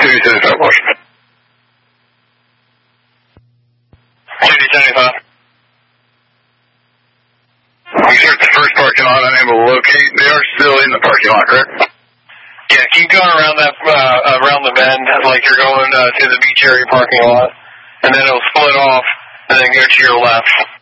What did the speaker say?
275 Washington. 275. We searched the first parking lot, unable to locate. They are still in the parking lot, correct? Yeah, keep going around that, around the bend, like you're going to the beach area parking lot, and then it'll split off, and then go to your left.